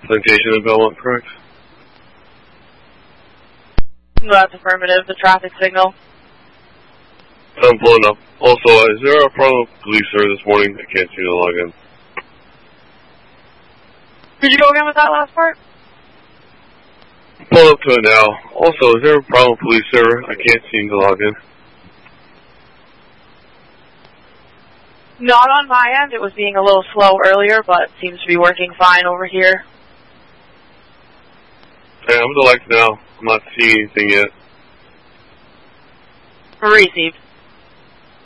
Citation of Belmont, correct? No, that's affirmative. The traffic signal. I'm pulling up. Also, is there a problem with police service this morning? I can't seem to log in. Could you go again with that last part? Pull up to it now. Also, is there a problem with police server? I can't seem to log in. Not on my end. It was being a little slow earlier, but seems to be working fine over here. Hey, I'm select now. I'm not seeing anything yet. Received.